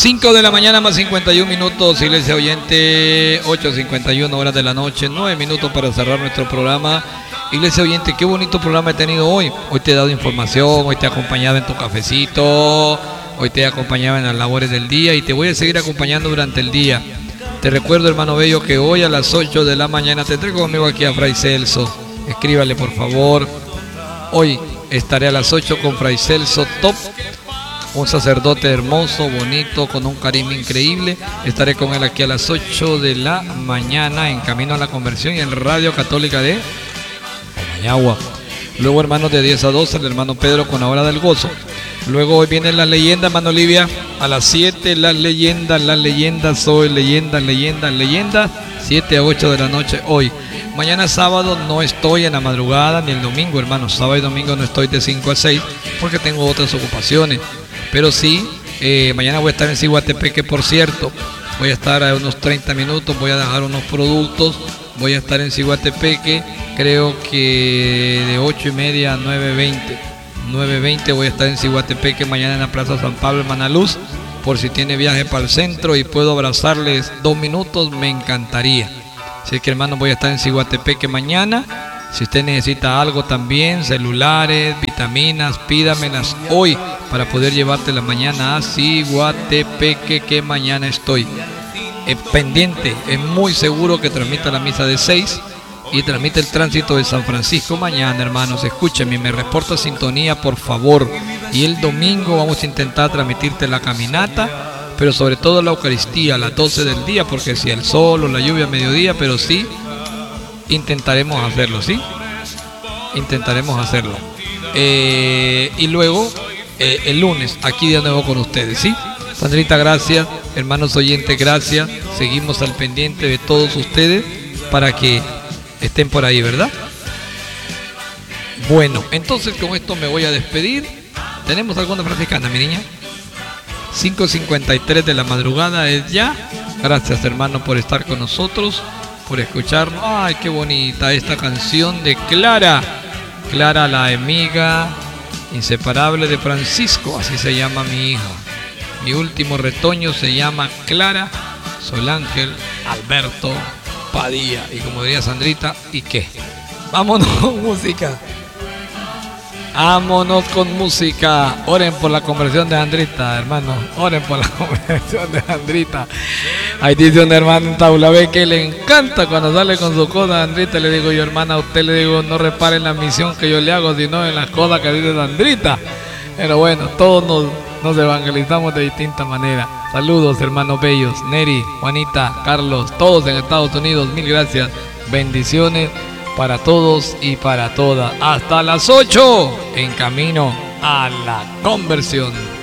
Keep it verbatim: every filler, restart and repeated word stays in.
cinco de la mañana más cincuenta y un minutos, iglesia oyente, ocho cincuenta y una horas de la noche, nueve minutos para cerrar nuestro programa. Iglesia oyente, qué bonito programa he tenido hoy. Hoy te he dado información, hoy te he acompañado en tu cafecito, hoy te he acompañado en las labores del día y te voy a seguir acompañando durante el día. Te recuerdo, hermano bello, que hoy a las ocho de la mañana tendré conmigo aquí a Fray Celso. Escríbale, por favor. Hoy estaré a las ocho con Fray Celso Top, un sacerdote hermoso, bonito, con un carisma increíble. Estaré con él aquí a las ocho de la mañana en Camino a la Conversión y en Radio Católica de Comayagua. Luego, hermanos, de diez a doce, el hermano Pedro con la Hora del Gozo. Luego hoy viene la leyenda, hermano Olivia, a las siete, las leyendas, las leyendas, soy leyenda, leyenda, leyenda, siete a ocho de la noche hoy. Mañana sábado no estoy en la madrugada, ni el domingo, hermanos. Sábado y domingo no estoy de cinco a seis porque tengo otras ocupaciones. Pero sí, eh, mañana voy a estar en Ciguatepeque, por cierto. Voy a estar a unos treinta minutos, voy a dejar unos productos. Voy a estar en Ciguatepeque, creo que de ocho y media a nueve veinte. nueve veinte voy a estar en Ciguatepeque mañana en la Plaza San Pablo, hermana Luz. Por si tiene viaje para el centro y puedo abrazarles dos minutos, me encantaría. Así que, hermano, voy a estar en Ciguatepeque mañana. Si usted necesita algo también, celulares, vitaminas, pídamelas hoy para poder llevarte la mañana a Ciguatepeque, que mañana estoy eh, pendiente. Es muy seguro que transmita la misa de seis y transmite el tránsito de San Francisco mañana, hermanos. Escúcheme, me reporta sintonía, por favor. Y el domingo vamos a intentar transmitirte la caminata, pero sobre todo la Eucaristía a las doce del día, porque si el sol o la lluvia a mediodía, pero sí intentaremos hacerlo, ¿sí? Intentaremos hacerlo. Eh, y luego, eh, el lunes, aquí de nuevo con ustedes, ¿sí? Sandrita, gracias. Hermanos oyentes, gracias. Seguimos al pendiente de todos ustedes para que estén por ahí, ¿verdad? Bueno, entonces con esto me voy a despedir. ¿Tenemos alguna franciscana, mi niña? cinco cincuenta y tres de la madrugada es ya. Gracias, hermano, por estar con nosotros, por escucharnos. Ay, qué bonita esta canción de Clara. Clara, la amiga inseparable de Francisco, así se llama mi hija. Mi último retoño se llama Clara Solángel Alberto Padilla. Y como diría Sandrita, ¿y qué? Vámonos con música. Vámonos con música. Oren por la conversión de Andrita, hermano. Oren por la conversión de Andrita. Ahí dice un hermano en Tabla B que le encanta cuando sale con su coda Andrita. Le digo yo, hermana, a usted le digo, no repare en la misión que yo le hago, sino en las cosas que dice Andrita. Pero bueno, todos nos, nos evangelizamos de distinta manera. Saludos, hermanos bellos. Neri, Juanita, Carlos, todos en Estados Unidos. Mil gracias. Bendiciones para todos y para todas. Hasta las ocho en Camino a la Conversión.